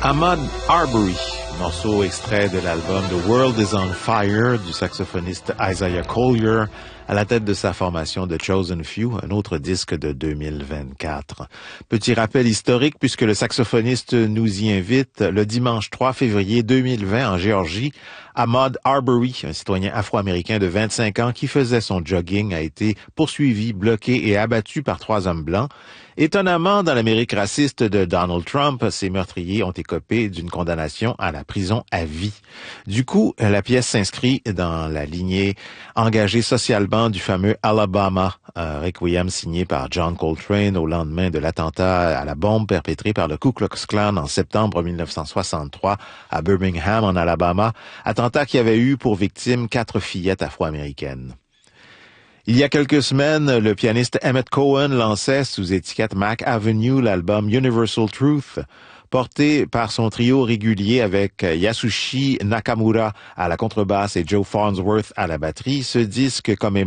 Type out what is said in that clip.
Ahmaud Arbery, morceau extrait de l'album The World is on Fire du saxophoniste Isaiah Collier, à la tête de sa formation The Chosen Few, un autre disque de 2024. Petit rappel historique, puisque le saxophoniste nous y invite, le dimanche 3 février 2020 en Géorgie, Ahmaud Arbery, un citoyen afro-américain de 25 ans qui faisait son jogging, a été poursuivi, bloqué et abattu par 3 hommes blancs. Étonnamment, dans l'Amérique raciste de Donald Trump, ces meurtriers ont écopé d'une condamnation à la prison à vie. Du coup, la pièce s'inscrit dans la lignée engagée socialement du fameux Alabama, requiem signé par John Coltrane au lendemain de l'attentat à la bombe perpétré par le Ku Klux Klan en septembre 1963 à Birmingham, en Alabama, attentat qui avait eu pour victime 4 fillettes afro-américaines. Il y a quelques semaines, le pianiste Emmett Cohen lançait sous étiquette Mac Avenue l'album Universal Truth, porté par son trio régulier avec Yasushi Nakamura à la contrebasse et Joe Farnsworth à la batterie. Ce disque commémore